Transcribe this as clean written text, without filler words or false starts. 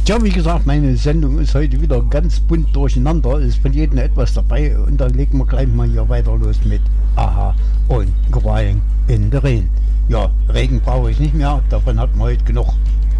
Tja, wie gesagt, meine Sendung ist heute wieder ganz bunt durcheinander. Es ist von jedem etwas dabei und dann legen wir gleich mal hier weiter los mit Aha und Crying in the Rain. Ja, Regen brauche ich nicht mehr, davon hat man heute genug.